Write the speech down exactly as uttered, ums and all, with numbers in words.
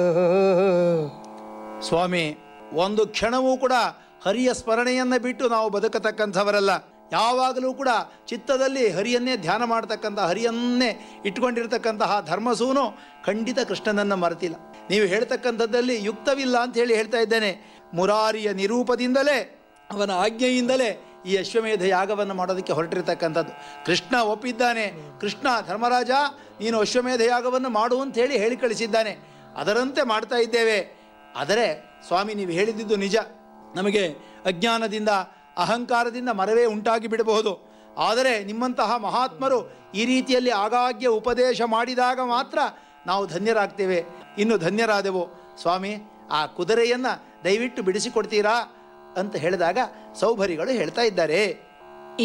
ಸ್ವಾಮಿ, ಒಂದು ಕ್ಷಣವೂ ಕೂಡ ಹರಿಯ ಸ್ಮರಣೆಯನ್ನು ಬಿಟ್ಟು ನಾವು ಬದುಕತಕ್ಕಂಥವರಲ್ಲ. ಯಾವಾಗಲೂ ಕೂಡ ಚಿತ್ತದಲ್ಲಿ ಹರಿಯನ್ನೇ ಧ್ಯಾನ ಮಾಡ್ತಕ್ಕಂಥ, ಹರಿಯನ್ನೇ ಇಟ್ಕೊಂಡಿರ್ತಕ್ಕಂತಹ ಧರ್ಮಸೂನು ಖಂಡಿತ ಕೃಷ್ಣನನ್ನು ಮರೆತಿಲ್ಲ. ನೀವು ಹೇಳ್ತಕ್ಕಂಥದ್ದಲ್ಲಿ ಯುಕ್ತವಿಲ್ಲ ಅಂತ ಹೇಳಿ ಹೇಳ್ತಾ ಇದ್ದೇನೆ. ಮುರಾರಿಯ ನಿರೂಪದಿಂದಲೇ, ಅವನ ಆಜ್ಞೆಯಿಂದಲೇ ಈ ಅಶ್ವಮೇಧ ಯಾಗವನ್ನು ಮಾಡೋದಕ್ಕೆ ಹೊರಟಿರ್ತಕ್ಕಂಥದ್ದು. ಕೃಷ್ಣ ಒಪ್ಪಿದ್ದಾನೆ. ಕೃಷ್ಣ ಧರ್ಮರಾಜ ನೀನು ಅಶ್ವಮೇಧ ಯಾಗವನ್ನು ಮಾಡು ಅಂತ ಹೇಳಿ ಹೇಳಿ ಕಳಿಸಿದ್ದಾನೆ. ಅದರಂತೆ ಮಾಡ್ತಾ ಇದ್ದೇವೆ. ಆದರೆ ಸ್ವಾಮಿ, ನೀವು ಹೇಳಿದ್ದು ನಿಜ. ನಮಗೆ ಅಜ್ಞಾನದಿಂದ, ಅಹಂಕಾರದಿಂದ ಮರವೇ ಉಂಟಾಗಿ ಬಿಡಬಹುದು. ಆದರೆ ನಿಮ್ಮಂತಹ ಮಹಾತ್ಮರು ಈ ರೀತಿಯಲ್ಲಿ ಆಗಾಗ್ಗೆ ಉಪದೇಶ ಮಾಡಿದಾಗ ಮಾತ್ರ ನಾವು ಧನ್ಯರಾಗ್ತೇವೆ. ಇನ್ನು ಧನ್ಯರಾದೆವು. ಸ್ವಾಮಿ, ಆ ಕುದುರೆಯನ್ನು ದಯವಿಟ್ಟು ಬಿಡಿಸಿಕೊಡ್ತೀರಾ ಅಂತ ಹೇಳಿದಾಗ ಸೌಭರಿಗಳು ಹೇಳ್ತಾ ಇದ್ದಾರೆ.